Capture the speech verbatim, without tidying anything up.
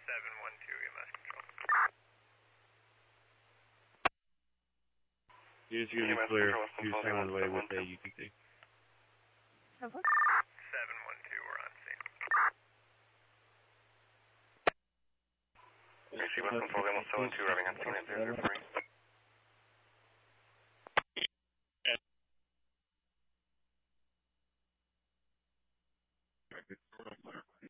seven one two, E M S control. You're just going to be clear. You're just on the way with a U T C. seven one two, we're on scene. U T C West Control, Lima seven two, arriving on scene at zero zero three.